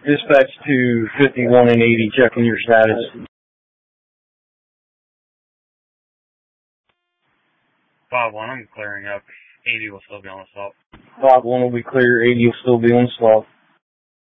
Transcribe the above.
Dispatch to 51 and 80, checking your status. 5-1, I'm clearing up. 80 will still be on the stop. 5-1 will be clear, 80 will still be on the stop.